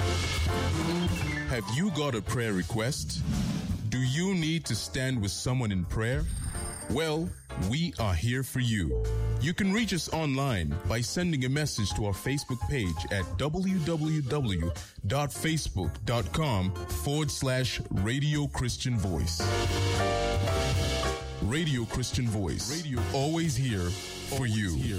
Have you got a prayer request? Do you need to stand with someone in prayer? Well, we are here for you. You can reach us online by sending a message to our Facebook page at www.facebook.com/Radio Christian Voice. Radio Christian Voice. Radio always here for you.